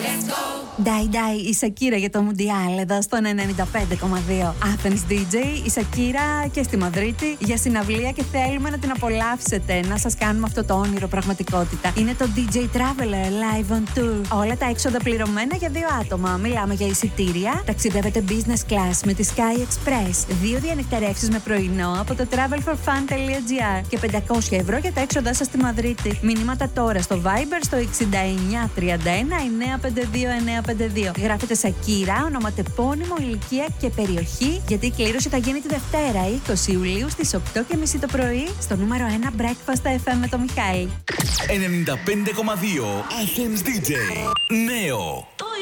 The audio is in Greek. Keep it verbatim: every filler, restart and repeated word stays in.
Ντάι Ντάι, η Σακύρα για το Μουντιάλ εδώ στον ενενήντα πέντε κόμμα δύο Athens ντι τζέι. Η Σακύρα και στη Μαδρίτη για συναυλία και θέλουμε να την απολαύσετε. Να σας κάνουμε αυτό το όνειρο πραγματικότητα. Είναι το ντι τζέι Traveler Live on Tour. Όλα τα έξοδα πληρωμένα για δύο άτομα. Μιλάμε για εισιτήρια. Ταξιδεύετε business class με τη Sky Express. Δύο διανυκτερεύσεις με πρωινό από το travel for fun τελεία τζι άρ και πεντακόσια ευρώ για τα έξοδά σας στη Μαδρίτη. Μηνύματα τώρα στο Viber στο εξήντα εννιά τριάντα ένα εννιά πέντε δύο εννιά πέντε δύο. Γράφετε Σακύρα, ονοματεπώνυμο, ηλικία και περιοχή, γιατί η κλήρωση θα γίνει τη Δευτέρα είκοσι Ιουλίου στις οκτώ και μισή το πρωί στο νούμερο ένα Breakfast εφ εμ με το Μιχάλη. ενενήντα πέντε κόμμα δύο Athens ντι τζέι. Νέο.